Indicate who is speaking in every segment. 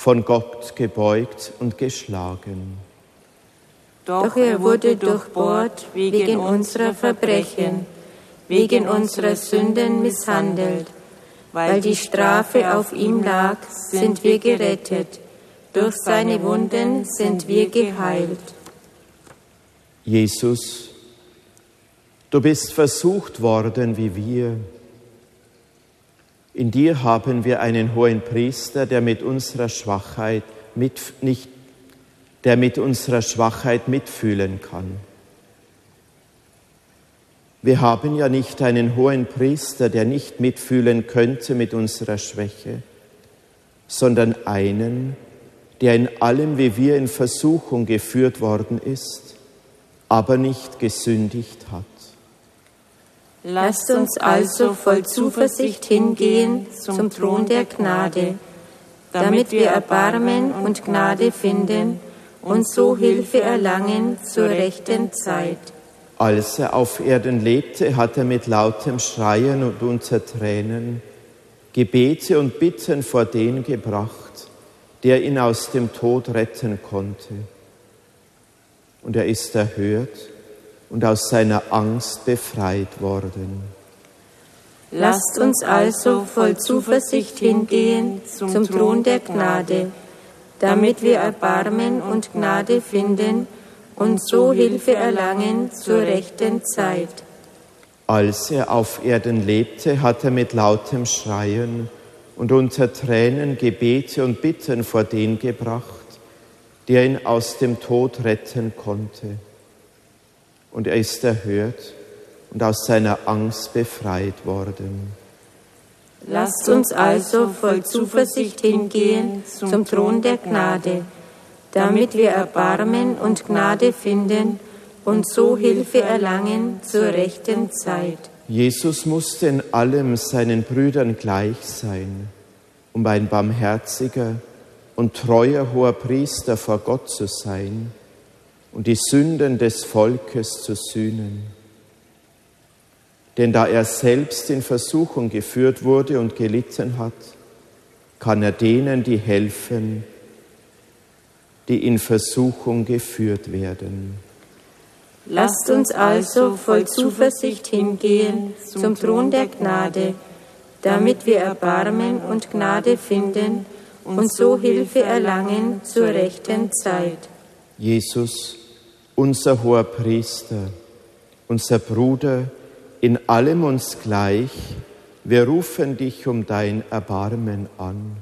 Speaker 1: von Gott gebeugt und geschlagen.
Speaker 2: Doch er wurde durchbohrt wegen unserer Verbrechen, wegen unserer Sünden misshandelt. Weil die Strafe auf ihm lag, sind wir gerettet. Durch seine Wunden sind wir geheilt.
Speaker 1: Jesus, du bist versucht worden wie wir. In dir haben wir einen Hohenpriester, der mit unserer Schwachheit mitfühlen kann. Wir haben ja nicht einen Hohenpriester, der nicht mitfühlen könnte mit unserer Schwäche, sondern einen, der in allem wie wir in Versuchung geführt worden ist, aber nicht gesündigt hat.
Speaker 2: Lasst uns also voll Zuversicht hingehen zum Thron der Gnade, damit wir Erbarmen und Gnade finden und so Hilfe erlangen zur rechten Zeit.
Speaker 1: Als er auf Erden lebte, hat er mit lautem Schreien und unter Tränen Gebete und Bitten vor den gebracht, der ihn aus dem Tod retten konnte. Und er ist erhört und aus seiner Angst befreit worden.
Speaker 2: Lasst uns also voll Zuversicht hingehen zum Thron der Gnade, damit wir Erbarmen und Gnade finden und so Hilfe erlangen zur rechten Zeit.
Speaker 1: Als er auf Erden lebte, hat er mit lautem Schreien und unter Tränen Gebete und Bitten vor den gebracht, der ihn aus dem Tod retten konnte. Und er ist erhört und aus seiner Angst befreit worden.
Speaker 2: Lasst uns also voll Zuversicht hingehen zum Thron der Gnade, damit wir Erbarmen und Gnade finden und so Hilfe erlangen zur rechten Zeit.
Speaker 1: Jesus musste in allem seinen Brüdern gleich sein, um ein barmherziger und treuer hoher Priester vor Gott zu sein und die Sünden des Volkes zu sühnen. Denn da er selbst in Versuchung geführt wurde und gelitten hat, kann er denen, die helfen, die in Versuchung geführt werden.
Speaker 2: Lasst uns also voll Zuversicht hingehen zum Thron der Gnade, damit wir Erbarmen und Gnade finden und so Hilfe erlangen zur rechten Zeit.
Speaker 1: Jesus, unser hoher Priester, unser Bruder, in allem uns gleich, wir rufen dich um dein Erbarmen an.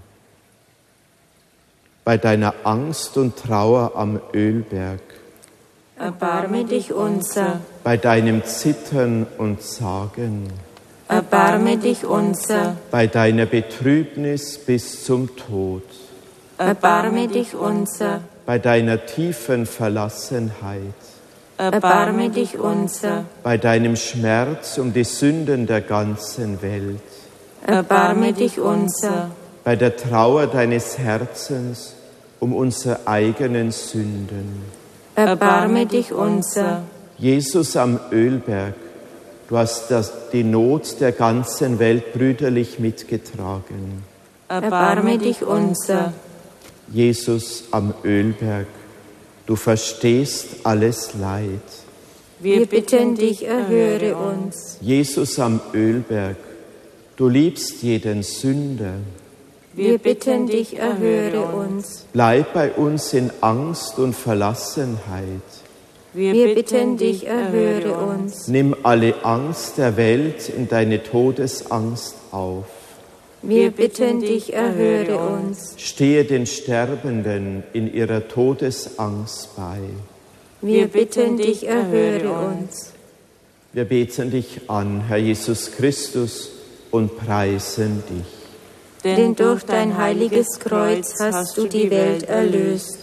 Speaker 1: Bei deiner Angst und Trauer am Ölberg,
Speaker 2: erbarme dich unser.
Speaker 1: Bei deinem Zittern und Zagen,
Speaker 2: erbarme dich unser.
Speaker 1: Bei deiner Betrübnis bis zum Tod,
Speaker 2: erbarme dich unser.
Speaker 1: Bei deiner tiefen Verlassenheit,
Speaker 2: erbarme dich unser.
Speaker 1: Bei deinem Schmerz um die Sünden der ganzen Welt,
Speaker 2: erbarme dich unser.
Speaker 1: Bei der Trauer deines Herzens um unsere eigenen Sünden,
Speaker 2: erbarme dich unser.
Speaker 1: Jesus am Ölberg, du hast die Not der ganzen Welt brüderlich mitgetragen.
Speaker 2: Erbarme dich unser.
Speaker 1: Jesus am Ölberg, du verstehst alles Leid.
Speaker 2: Wir bitten dich, erhöre uns.
Speaker 1: Jesus am Ölberg, du liebst jeden Sünder.
Speaker 2: Wir bitten dich, erhöre uns.
Speaker 1: Bleib bei uns in Angst und Verlassenheit.
Speaker 2: Wir bitten dich, erhöre uns.
Speaker 1: Nimm alle Angst der Welt in deine Todesangst auf.
Speaker 2: Wir bitten dich, erhöre uns.
Speaker 1: Stehe den Sterbenden in ihrer Todesangst bei.
Speaker 2: Wir bitten dich, erhöre uns.
Speaker 1: Wir beten dich an, Herr Jesus Christus, und preisen dich.
Speaker 2: Denn durch dein heiliges Kreuz hast du die Welt erlöst.